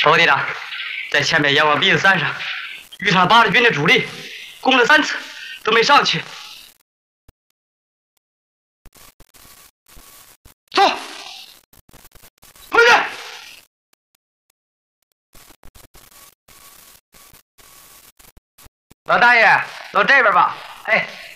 报队长，在前面阎王鼻子山上遇上八路军的主力，攻了3次都没上去。走，回去。老大爷，到这边吧。哎。